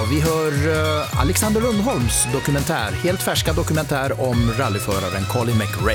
Vi hör Alexander Lundholms dokumentär, helt färska dokumentär om rallyföraren Colin McRae.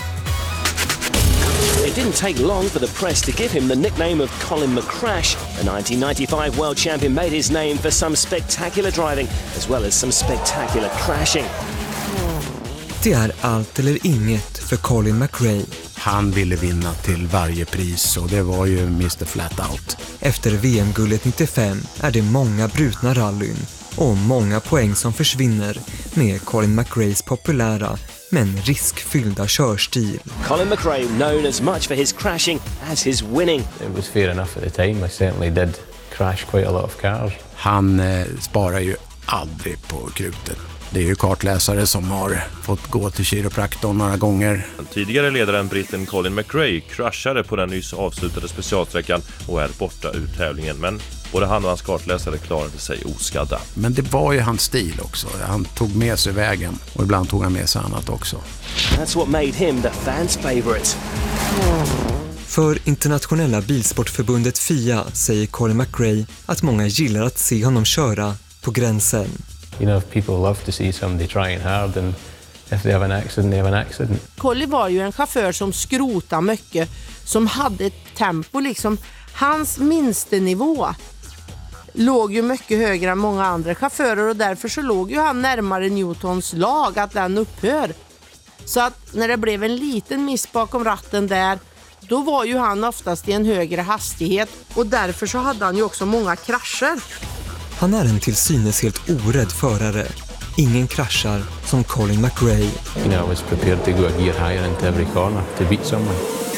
It didn't take long for the press to give him the nickname of Colin McCrash. The 1995 world champion made his name for some spectacular driving as well as some spectacular crashing. Det är allt eller inget för Colin McRae. Han ville vinna till varje pris och det var ju Mr. Flat Out. Efter VM-guldet 95 är det många brutna rallyn och många poäng som försvinner med Colin McRaes populära men riskfyllda körstil. Colin McRae known as much for his crashing as his winning. It was fair enough at the time. I certainly did crash quite a lot of cars. Han sparar ju aldrig på krutet. Det är ju kartläsare som har fått gå till kiropraktorn några gånger. Den tidigare ledaren britten Colin McRae kraschade på den nyss avslutade specialsträckan och är borta ur tävlingen. Men både han och hans kartläsare klarade sig oskadda. Men det var ju hans stil också. Han tog med sig vägen och ibland tog han med sig annat också. That's what made him the fans' favorite. För internationella bilsportförbundet FIA säger Colin McRae att många gillar att se honom köra på gränsen. You know, if people love to see somebody trying hard and if they have an accident, they have an accident. Colin var ju en chaufför som skrotade mycket, som hade ett tempo liksom. Hans minstenivå låg ju mycket högre än många andra chaufförer och därför så låg ju han närmare Newtons lag att den upphör. Så att när det blev en liten miss bakom ratten där, då var ju han oftast i en högre hastighet och därför så hade han ju också många krascher. Han är en till synes helt orädd förare. Ingen kraschar som Colin McRae. You know, I was prepared to go a gear higher into every corner to beat someone.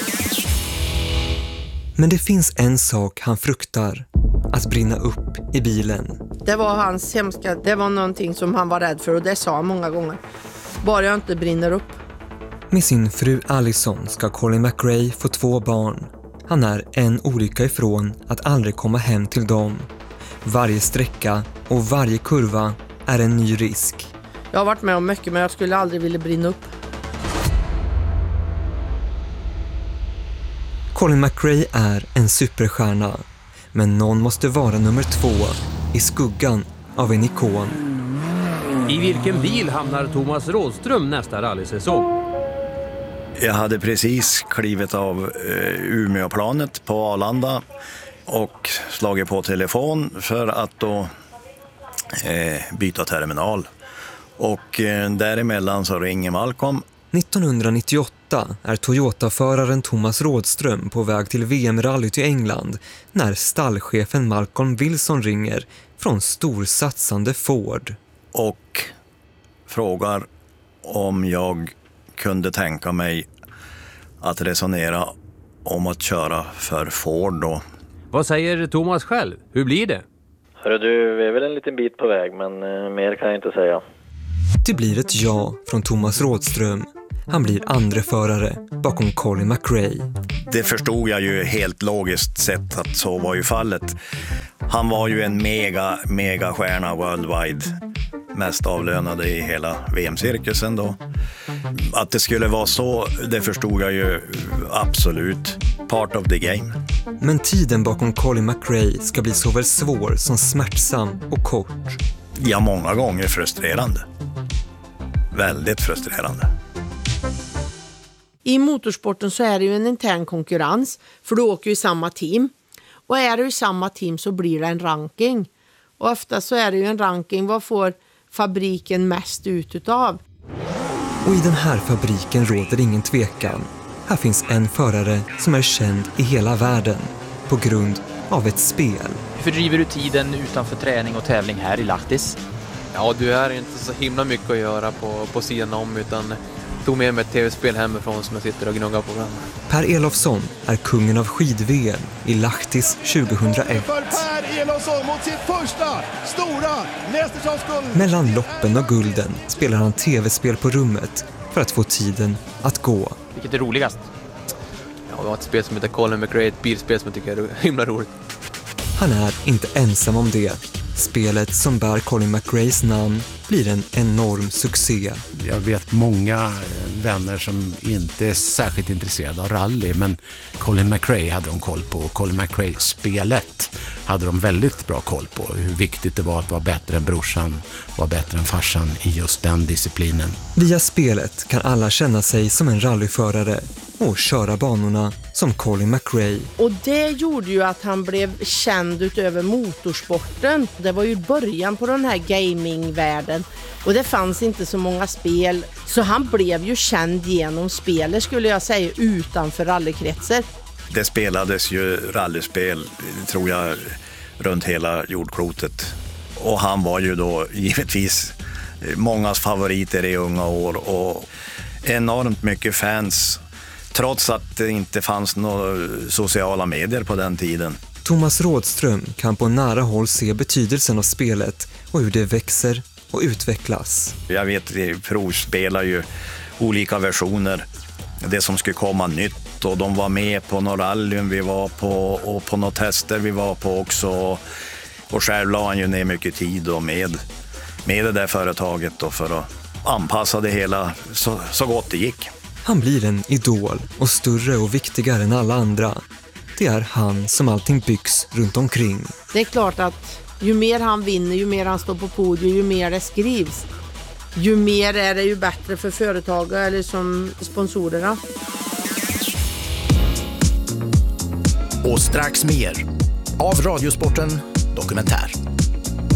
Men det finns en sak han fruktar. Att brinna upp i bilen. Det var hans hemska, det var någonting som han var rädd för och det sa han många gånger. Bara jag inte brinner upp. Med sin fru Allison ska Colin McRae få 2 barn. Han är en olycka ifrån att aldrig komma hem till dem. Varje sträcka och varje kurva är en ny risk. Jag har varit med om mycket men jag skulle aldrig vilja brinna upp. Colin McRae är en superstjärna. Men någon måste vara nummer 2 i skuggan av en ikon. I vilken bil hamnar Thomas Rådström nästa rallysäsong? Jag hade precis klivit av Umeåplanet på Arlanda och slagit på telefon för att då byta terminal. Och däremellan så ringer Malcolm. 1998 är Toyota-föraren Thomas Rådström på väg till VM-rallyt i England när stallchefen Malcolm Wilson ringer från storsatsande Ford. Och frågar om jag kunde tänka mig att resonera om att köra för Ford då. Vad säger Thomas själv? Hur blir det? Hörru du, vi är väl en liten bit på väg men mer kan jag inte säga. Det blir ett ja från Thomas Rådström. Han blir andra förare bakom Colin McRae. Det förstod jag ju helt logiskt sett att så var ju fallet. Han var ju en mega stjärna worldwide. Mest avlönade i hela VM-cirkusen då. Att det skulle vara så, det förstod jag ju absolut. Part of the game. Men tiden bakom Colin McRae ska bli såväl svår som smärtsam och kort. Ja, många gånger frustrerande. Väldigt frustrerande. I motorsporten så är det ju en intern konkurrens för du åker ju i samma team. Och är du i samma team så blir det en ranking. Och ofta så är det ju en ranking, vad får fabriken mest ut utav? Och i den här fabriken råder ingen tvekan. Här finns en förare som är känd i hela världen på grund av ett spel. Hur fördriver du tiden utanför träning och tävling här i Lahtis? Ja, du är inte så himla mycket att göra på sidan om utan tog med mig ett tv-spel hemifrån som jag sitter och gnuggar på. Per Elofsson är kungen av skid-VM i Lahtis 2001. För Per Elofsson mot sitt första stora mästerskapsguld. Mellan loppen och gulden spelar han tv-spel på rummet för att få tiden att gå. Vilket är roligast? Ja, jag har ett spel som heter Colin McRae, ett bilspel som jag tycker är himla roligt. Han är inte ensam om det. Spelet som bär Colin McRaes namn blir en enorm succé. Jag vet många vänner som inte är särskilt intresserade av rally, men Colin McRae hade de koll på. Colin McRae-spelet hade de väldigt bra koll på. Hur viktigt det var att vara bättre än brorsan, vara bättre än farsan i just den disciplinen. Via spelet kan alla känna sig som en rallyförare och köra banorna som Colin McRae. Och det gjorde ju att han blev känd utöver motorsporten. Det var ju början på den här gamingvärlden. Och det fanns inte så många spel. Så han blev ju känd genom spelet, skulle jag säga, utanför rallykretsar. Det spelades ju rallyspel, tror jag, runt hela jordklotet. Och han var ju då givetvis mångas favoriter i unga år. Och enormt mycket fans, trots att det inte fanns några sociala medier på den tiden. Thomas Rådström kan på nära håll se betydelsen av spelet och hur det växer och utvecklas. Jag vet, vi provspelar ju olika versioner. Det som skulle komma nytt, och de var med på några rallyn vi var på och på några tester vi var på också. Och själv la han ju ner mycket tid och med det där företaget då för att anpassa det hela så gott det gick. Han blir en idol och större och viktigare än alla andra. Det är han som allting byggs runt omkring. Det är klart att ju mer han vinner, ju mer han står på podium, ju mer det skrivs. Ju mer är det ju bättre för företag eller som sponsorerna. Och strax mer av Radiosporten Dokumentär.